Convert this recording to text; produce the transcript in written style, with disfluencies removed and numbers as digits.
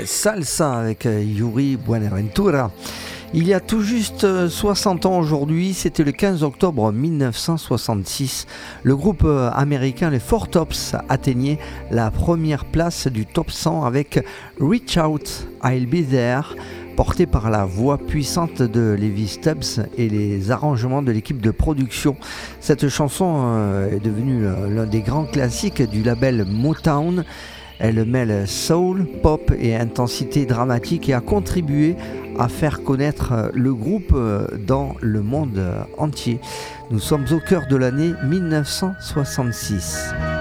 Salsa avec Yuri Buenaventura. Il y a tout juste 60 ans aujourd'hui, c'était le 15 octobre 1966, le groupe américain les Four Tops atteignait la première place du top 100 avec Reach Out, I'll Be There, porté par la voix puissante de Levi Stubbs et les arrangements de l'équipe de production. Cette chanson est devenue l'un des grands classiques du label Motown. Elle mêle soul, pop et intensité dramatique et a contribué à faire connaître le groupe dans le monde entier. Nous sommes au cœur de l'année 1966.